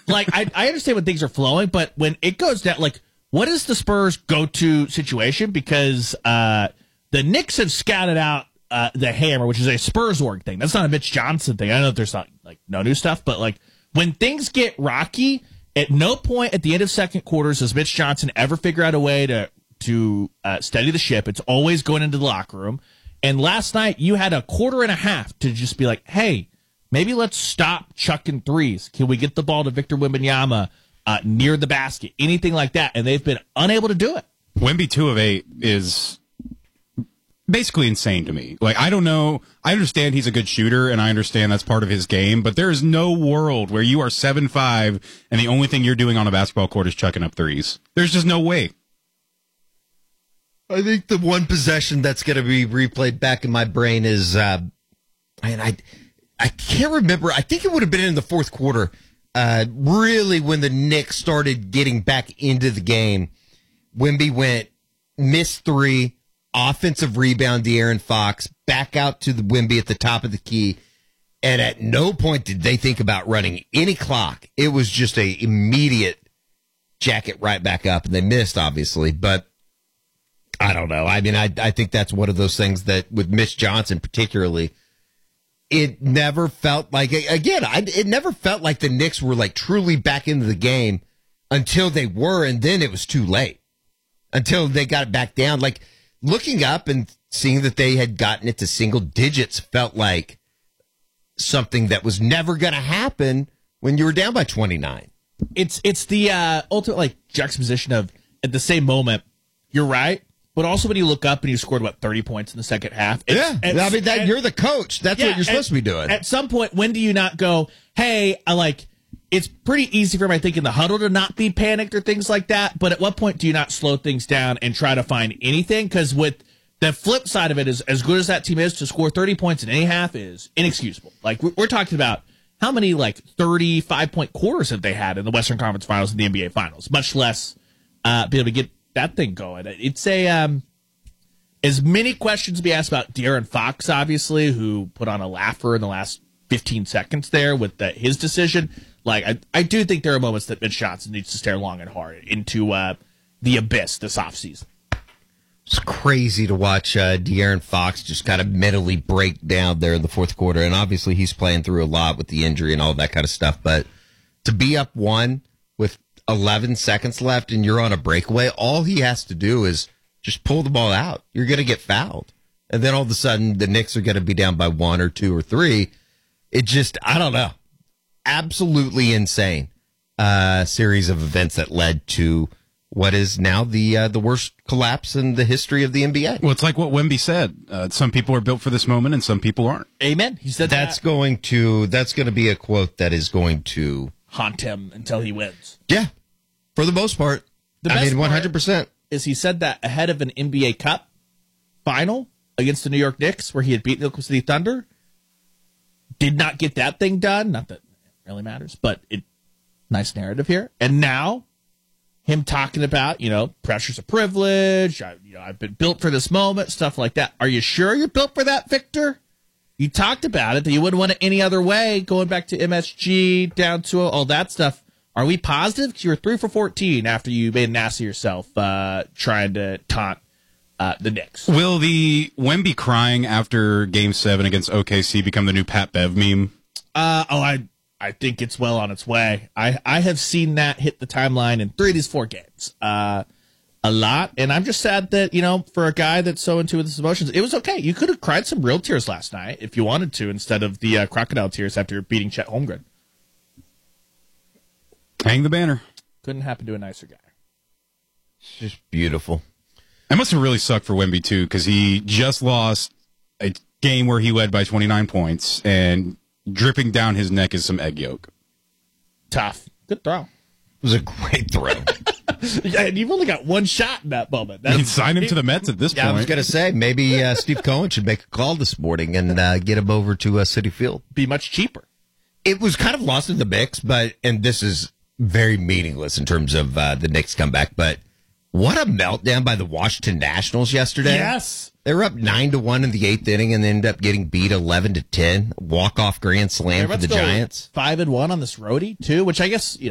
like, I understand when things are flowing, but when it goes down, like, what is the Spurs' go-to situation? Because the Knicks have scouted out the hammer, which is a Spurs org thing. That's not a Mitch Johnson thing. I know there's not, like, no new stuff, but, like, when things get rocky, at no point at the end of second quarters does Mitch Johnson ever figure out a way to steady the ship. It's always going into the locker room. And last night, you had a quarter and a half to just be like, hey, maybe let's stop chucking threes. Can we get the ball to Victor Wembanyama near the basket? Anything like that. And they've been unable to do it. Wemby 2 of 8 is basically insane to me. Like, I don't know. I understand he's a good shooter, and I understand that's part of his game, but there is no world where you are 7'5", and the only thing you're doing on a basketball court is chucking up threes. There's just no way. I think the one possession that's going to be replayed back in my brain is, and I can't remember. I think it would have been in the fourth quarter, really when the Knicks started getting back into the game. Wemby went, missed 3, offensive rebound, De'Aaron Fox, back out to the Wemby at the top of the key. And at no point did they think about running any clock. It was just a immediate jacket right back up. And they missed, obviously, but I don't know. I mean, I think that's one of those things that with Mitch Johnson particularly, it never felt like, again, it never felt like the Knicks were like truly back into the game until they were, and then it was too late. Until they got it back down. Like, looking up and seeing that they had gotten it to single digits felt like something that was never going to happen when you were down by 29. It's the ultimate, like, juxtaposition of, at the same moment, you're right, but also when you look up and you scored, 30 points in the second half? Yeah, I mean, you're the coach. That's what you're supposed to be doing. At some point, when do you not go, hey, it's pretty easy for him, I think, in the huddle to not be panicked or things like that, but at what point do you not slow things down and try to find anything? Because with the flip side of it is, as good as that team is, to score 30 points in any half is inexcusable. Like, we're talking about how many, 35-point quarters have they had in the Western Conference Finals and the NBA Finals, much less be able to get that thing going. It's as many questions to be asked about De'Aaron Fox, obviously, who put on a laugher in the last 15 seconds there with his decision. I do think there are moments that Mitch Johnson needs to stare long and hard into the abyss this offseason. It's crazy to watch De'Aaron Fox just kind of mentally break down there in the fourth quarter. And obviously he's playing through a lot with the injury and all that kind of stuff. But to be up 1 with 11 seconds left and you're on a breakaway, all he has to do is just pull the ball out. You're going to get fouled. And then all of a sudden the Knicks are going to be down by 1 or 2 or 3. It just, I don't know. Absolutely insane series of events that led to what is now the worst collapse in the history of the NBA. Well, it's like what Wemby said. Some people are built for this moment, and some people aren't. Amen. He said that's going to be a quote that is going to haunt him until he wins. Yeah, for the most part. The best 100%. Is he said that ahead of an NBA Cup final against the New York Knicks, where he had beaten the Oklahoma City Thunder. Did not get that thing done. Not that it really matters, but nice narrative here. And now, him talking about, pressures of privilege, I've been built for this moment, stuff like that. Are you sure you're built for that, Victor? You talked about it, that you wouldn't want it any other way, going back to MSG, down to all that stuff. Are we positive? Because you were 3 for 14 after you made an ass of yourself trying to taunt the Knicks. Will the Wemby crying after Game 7 against OKC become the new Pat Bev meme? I think it's well on its way. I have seen that hit the timeline in 3 of these 4 games. A lot. And I'm just sad that, for a guy that's so into his emotions, it was okay. You could have cried some real tears last night if you wanted to, instead of the crocodile tears after beating Chet Holmgren. Hang the banner. Couldn't happen to a nicer guy. It's just beautiful. It must have really sucked for Wemby, too, because he just lost a game where he led by 29 points, and dripping down his neck is some egg yolk. Tough. Good throw. It was a great throw. And you've only got one shot in that moment. You'd sign him to the Mets at this point. I was going to say, maybe Steve Cohen should make a call this morning and get him over to Citi Field. Be much cheaper. It was kind of lost in the mix, and this is very meaningless in terms of the Knicks comeback, but what a meltdown by the Washington Nationals yesterday. Yes. They were up 9-1 in the 8th inning and ended up getting beat 11-10. Walk-off grand slam for the Giants. 5-1 on this roadie, too, which I guess,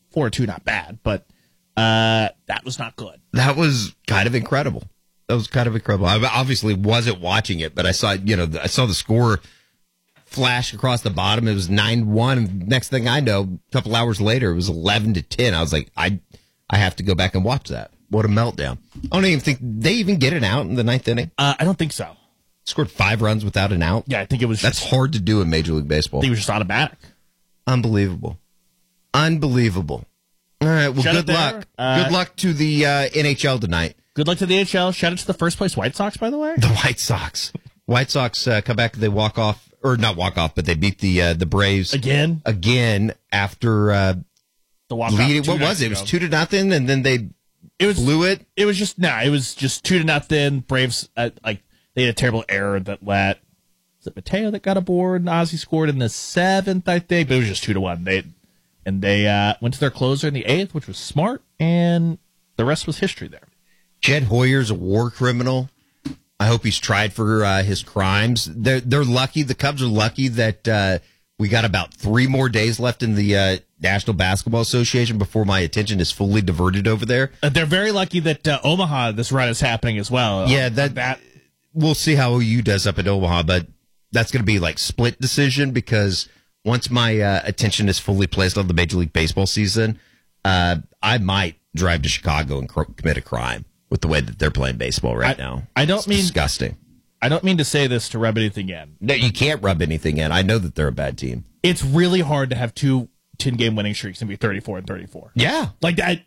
4-2, not bad, but that was not good. That was kind of incredible. I obviously wasn't watching it, but I saw the score flash across the bottom. It was 9-1. Next thing I know, a couple hours later, it was 11-10. I was like, I have to go back and watch that. What a meltdown. I don't even think they even get an out in the ninth inning. I don't think so. Scored 5 runs without an out. Yeah, I think it was. That's hard to do in Major League Baseball. I think it was just automatic. Unbelievable. All right, well, good luck. Good luck to the NHL tonight. Good luck to the NHL. Shout out to the first place White Sox, by the way. The White Sox. White Sox come back. They walk off, or not walk off, but they beat the Braves again after the walk leading. What was it? It was 2-0, and then they blew it. It was just 2-0. Braves they had a terrible error that was it Mateo that got aboard, and Ozzie scored in the 7th, I think, but it was just 2-1. They went to their closer in the 8th, which was smart, and the rest was history there. Jed Hoyer's a war criminal. I hope he's tried for his crimes. They're lucky. The Cubs are lucky that we got about 3 more days left in the National Basketball Association before my attention is fully diverted over there. They're very lucky that Omaha, this run is happening as well. Yeah, that we'll see how OU does up at Omaha, but that's going to be like split decision because once my attention is fully placed on the Major League Baseball season, I might drive to Chicago and commit a crime with the way that they're playing baseball right now. It's disgusting. I don't mean to say this to rub anything in. No, you can't rub anything in. I know that they're a bad team. It's really hard to have 2 10-game winning streaks and be 34-34. Yeah, like that.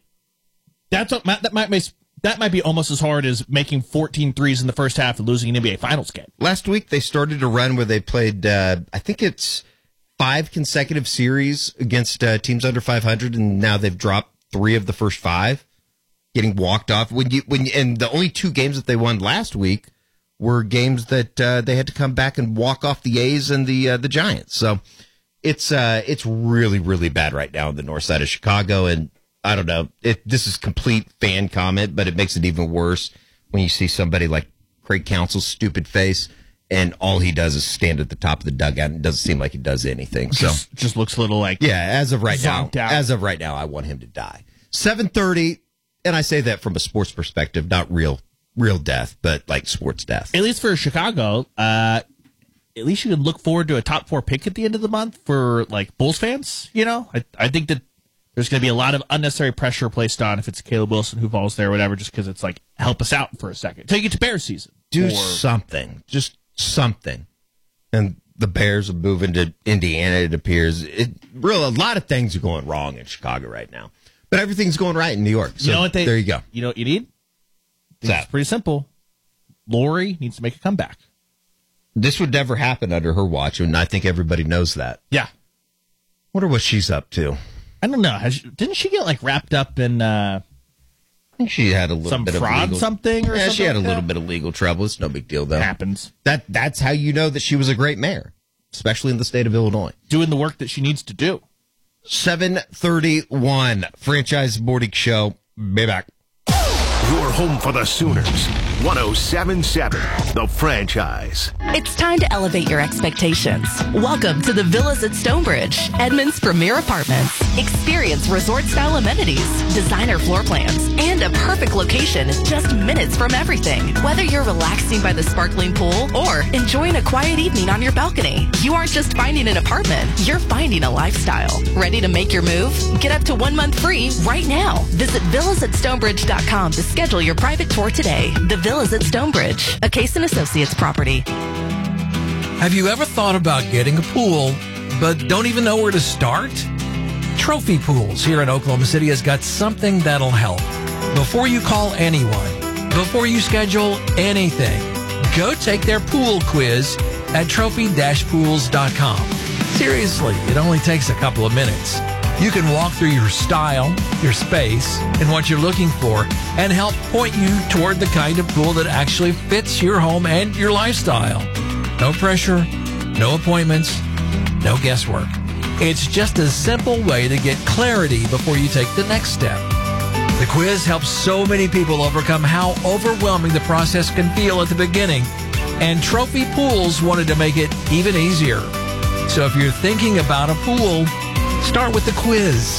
That might be almost as hard as making 14 threes in the first half and losing an NBA Finals game. Last week they started a run where they played. I think it's 5 consecutive series against teams under 500, and now they've dropped 3 of the first 5. Getting walked off and the only 2 games that they won last week were games that they had to come back and walk off the A's and the Giants. So it's really, really bad right now on the north side of Chicago. And I don't know, this is complete fan comment, but it makes it even worse when you see somebody like Craig Counsell's stupid face and all he does is stand at the top of the dugout and it doesn't seem like he does anything. So just looks a little like as of right now, out. I want him to die. 7:30. And I say that from a sports perspective, not real death, but like sports death. At least for Chicago, at least you can look forward to a top 4 pick at the end of the month for like Bulls fans. You know, I think that there's going to be a lot of unnecessary pressure placed on if it's Caleb Wilson who falls there or whatever, just because it's like, help us out for a second. Take it to Bears season. Do something. Just something. And the Bears are moving to Indiana, it appears. A lot of things are going wrong in Chicago right now. But everything's going right in New York. So there you go. You know what you need? It's pretty simple. Lori needs to make a comeback. This would never happen under her watch, and I think everybody knows that. Yeah. Wonder what she's up to. I don't know. Didn't she get like wrapped up in I think she had a little bit of fraud legal, something or something. She had like a little bit of legal trouble. It's no big deal though. It happens. That's how you know that she was a great mayor, especially in the state of Illinois. Doing the work that she needs to do. 7:31 Franchise Morning Show. Be back. You're home for the Sooners. 107.7 The Franchise. It's time to elevate your expectations. Welcome to the Villas at Stonebridge, Edmond's premier apartments. Experience resort-style amenities, designer floor plans, and a perfect location just minutes from everything. Whether you're relaxing by the sparkling pool or enjoying a quiet evening on your balcony, you aren't just finding an apartment, you're finding a lifestyle. Ready to make your move? Get up to 1 month free right now. Visit villasatstonebridge.com to schedule your private tour today. The Villas at Stonebridge, a Case & Associates property. Have you ever thought about getting a pool, but don't even know where to start? Trophy Pools here in Oklahoma City has got something that'll help. Before you call anyone, before you schedule anything, go take their pool quiz at trophy-pools.com. Seriously, it only takes a couple of minutes. You can walk through your style, your space, and what you're looking for, and help point you toward the kind of pool that actually fits your home and your lifestyle. No pressure, no appointments, no guesswork. It's just a simple way to get clarity before you take the next step. The quiz helps so many people overcome how overwhelming the process can feel at the beginning, and Trophy Pools wanted to make it even easier. So if you're thinking about a pool, start with the quiz.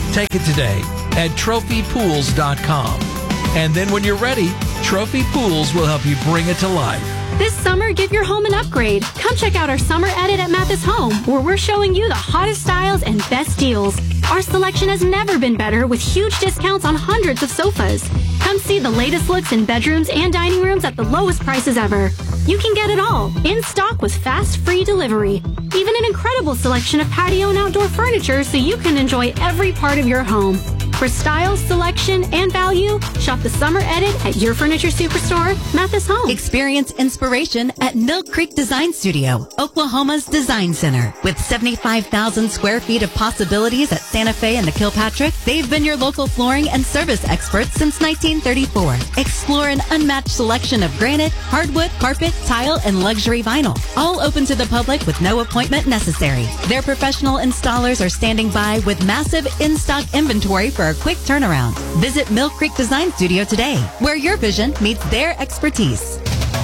Take it today at trophypools.com. And then when you're ready, Trophy Pools will help you bring it to life. This summer, give your home an upgrade. Come check out our summer edit at Mathis Home, where we're showing you the hottest styles and best deals. Our selection has never been better, with huge discounts on hundreds of sofas. Come see the latest looks in bedrooms and dining rooms at the lowest prices ever. You can get it all, in stock with fast, free delivery. Even an incredible selection of patio and outdoor furniture so you can enjoy every part of your home. For style, selection, and value, shop the summer edit at your furniture superstore, Mathis Home. Experience inspiration at Mill Creek Design Studio, Oklahoma's design center. With 75,000 square feet of possibilities at Santa Fe and the Kilpatrick, they've been your local flooring and service experts since 1934. Explore an unmatched selection of granite, hardwood, carpet, tile, and luxury vinyl. All open to the public with no appointment necessary. Their professional installers are standing by with massive in-stock inventory for a quick turnaround. Visit Mill Creek Design Studio today, where your vision meets their expertise.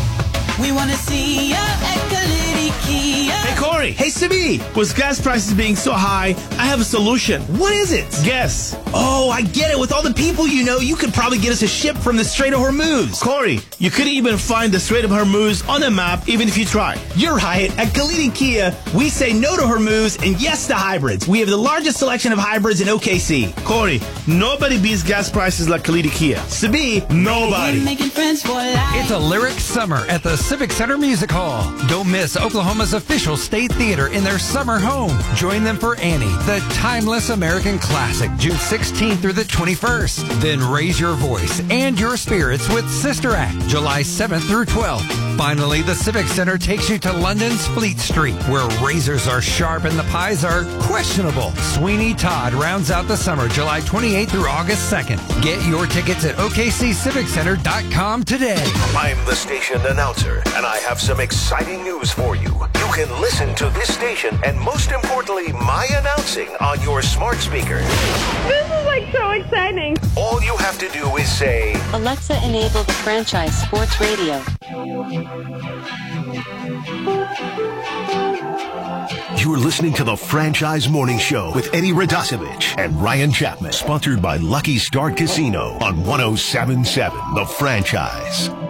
We want to see ya at Kalidi Kia. Hey, Corey. Hey, Sibi. With gas prices being so high, I have a solution. What is it? Guess. Oh, I get it. With all the people you know, you could probably get us a ship from the Strait of Hormuz. Corey, you couldn't even find the Strait of Hormuz on the map, even if you tried. You're right. At Kalidi Kia, we say no to Hormuz and yes to hybrids. We have the largest selection of hybrids in OKC. Corey, nobody beats gas prices like Kalidi Kia. Sibi, nobody. Making friends for life. It's a lyric summer at the Civic Center Music Hall. Don't miss Oklahoma's official state theater in their summer home. Join them for Annie, the timeless American classic, June 16th through the 21st. Then raise your voice and your spirits with Sister Act, July 7th through 12th. Finally, the Civic Center takes you to London's Fleet Street, where razors are sharp and the pies are questionable. Sweeney Todd rounds out the summer, July 28th through August 2nd. Get your tickets at OKCCivicCenter.com today. I'm the station announcer, and I have some exciting news for you. You can listen to this station and, most importantly, my announcing on your smart speaker. This is like so exciting. All you have to do is say, Alexa, enable the franchise sports radio. You're listening to the Franchise Morning Show with Eddie Radosevich and Ryan Chapman, sponsored by Lucky Start Casino on 107.7 The Franchise.